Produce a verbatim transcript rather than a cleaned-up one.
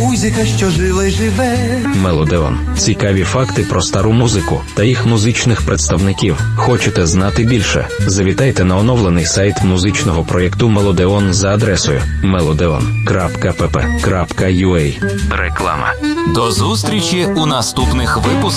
Музика, що жила й живе. Мелодеон. Цікаві факти про стару музику та їх музичних представників. Хочете знати більше? Завітайте на оновлений сайт музичного проєкту Мелодеон за адресою мелодеон крапка пе пе крапка ю а. Реклама. До зустрічі у наступних випусках.